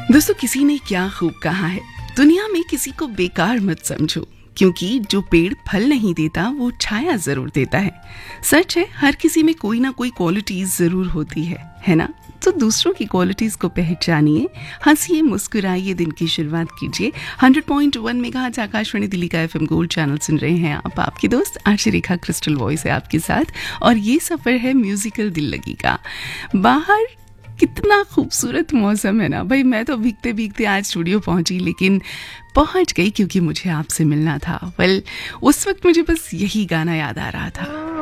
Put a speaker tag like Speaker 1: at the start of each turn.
Speaker 1: दोस्तों, किसी ने क्या खूब कहा है, दुनिया में किसी को बेकार मत समझो, क्योंकि जो पेड़ फल नहीं देता वो छाया जरूर देता है। सच है, हर किसी में कोई ना कोई क्वालिटीज जरूर होती है ना? तो दूसरों की क्वालिटीज को पहचानिए, हंसिए, मुस्कुराइए, दिन की शुरुआत कीजिए। 100.1 मेगाहर्ट्ज आकाशवाणी दिल्ली का FM गोल्ड चैनल सुन रहे हैं आप। आपकी दोस्त आरजे रेखा क्रिस्टल वॉइस है आपके साथ, और ये सफर है म्यूजिकल दिल लगी का। बाहर कितना खूबसूरत मौसम है ना भाई। मैं तो भीगते भीगते आज स्टूडियो पहुंची, लेकिन पहुंच गई क्योंकि मुझे आपसे मिलना था। उस वक्त मुझे बस यही गाना याद आ रहा था।